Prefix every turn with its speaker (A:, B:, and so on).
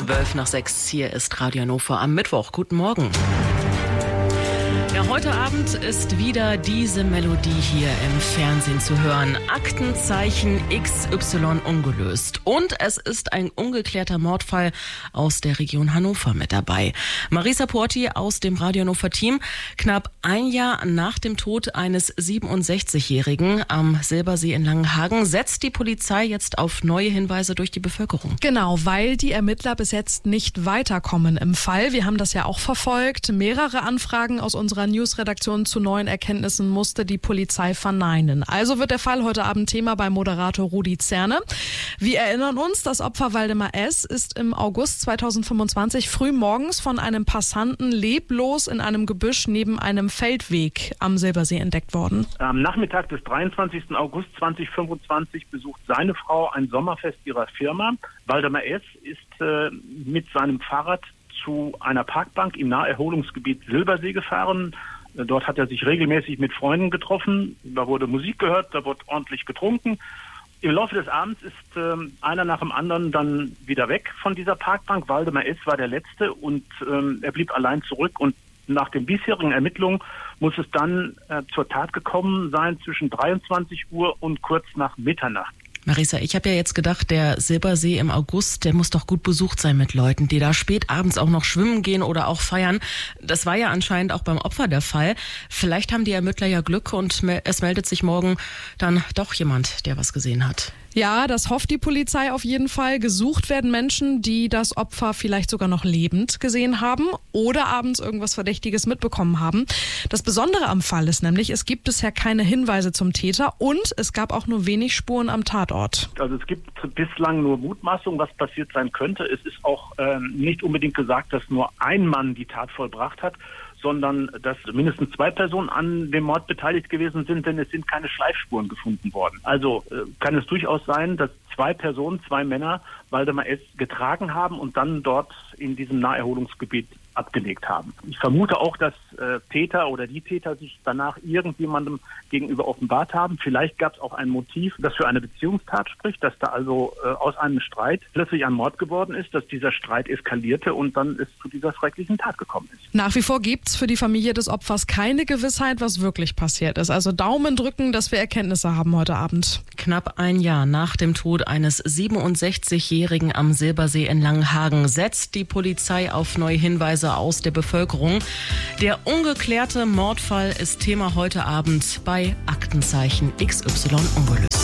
A: 5:12. Hier ist Radio Hannover am Mittwoch. Guten Morgen. Ja, heute Abend ist wieder diese Melodie hier im Fernsehen zu hören. Aktenzeichen XY ungelöst. Und es ist ein ungeklärter Mordfall aus der Region Hannover mit dabei. Marisa Porti aus dem Radio Hannover Team. Knapp ein Jahr nach dem Tod eines 67-Jährigen am Silbersee in Langenhagen setzt die Polizei jetzt auf neue Hinweise durch die Bevölkerung.
B: Genau, weil die Ermittler bis jetzt nicht weiterkommen im Fall. Wir haben das ja auch verfolgt. Mehrere Anfragen aus unserer Newsredaktion zu neuen Erkenntnissen musste die Polizei verneinen. Also wird der Fall heute Abend Thema bei Moderator Rudi Zerne. Wir erinnern uns, das Opfer Waldemar S. ist im August 2025 früh morgens von einem Passanten leblos in einem Gebüsch neben einem Feldweg am Silbersee entdeckt worden.
C: Am Nachmittag des 23. August 2025 besucht seine Frau ein Sommerfest ihrer Firma. Waldemar S. ist mit seinem Fahrrad zu einer Parkbank im Naherholungsgebiet Silbersee gefahren. Dort hat er sich regelmäßig mit Freunden getroffen. Da wurde Musik gehört, da wurde ordentlich getrunken. Im Laufe des Abends ist einer nach dem anderen dann wieder weg von dieser Parkbank. Waldemar S. war der Letzte und er blieb allein zurück. Und nach den bisherigen Ermittlungen muss es dann zur Tat gekommen sein zwischen 23 Uhr und kurz nach Mitternacht.
A: Marisa, ich habe ja jetzt gedacht, der Silbersee im August, der muss doch gut besucht sein mit Leuten, die da spät abends auch noch schwimmen gehen oder auch feiern. Das war ja anscheinend auch beim Opfer der Fall. Vielleicht haben die Ermittler ja Glück und es meldet sich morgen dann doch jemand, der was gesehen hat.
B: Ja, das hofft die Polizei auf jeden Fall. Gesucht werden Menschen, die das Opfer vielleicht sogar noch lebend gesehen haben oder abends irgendwas Verdächtiges mitbekommen haben. Das Besondere am Fall ist nämlich, es gibt bisher keine Hinweise zum Täter und es gab auch nur wenig Spuren am Tatort.
C: Also es gibt bislang nur Mutmaßungen, was passiert sein könnte. Es ist auch nicht unbedingt gesagt, dass nur ein Mann die Tat vollbracht hat, sondern dass mindestens 2 Personen an dem Mord beteiligt gewesen sind, denn es sind keine Schleifspuren gefunden worden. Also kann es durchaus sein, dass 2 Personen, 2 Männer Waldemar S. getragen haben und dann dort in diesem Naherholungsgebiet abgelegt haben. Ich vermute auch, dass Täter oder die Täter sich danach irgendjemandem gegenüber offenbart haben. Vielleicht gab es auch ein Motiv, das für eine Beziehungstat spricht, dass da also aus einem Streit plötzlich ein Mord geworden ist, dass dieser Streit eskalierte und dann es zu dieser schrecklichen Tat gekommen ist.
B: Nach wie vor gibt es für die Familie des Opfers keine Gewissheit, was wirklich passiert ist. Also Daumen drücken, dass wir Erkenntnisse haben heute Abend.
A: Knapp ein Jahr nach dem Tod eines 67-Jährigen am Silbersee in Langenhagen setzt die Polizei auf neue Hinweise aus der Bevölkerung. Der ungeklärte Mordfall ist Thema heute Abend bei Aktenzeichen XY ungelöst.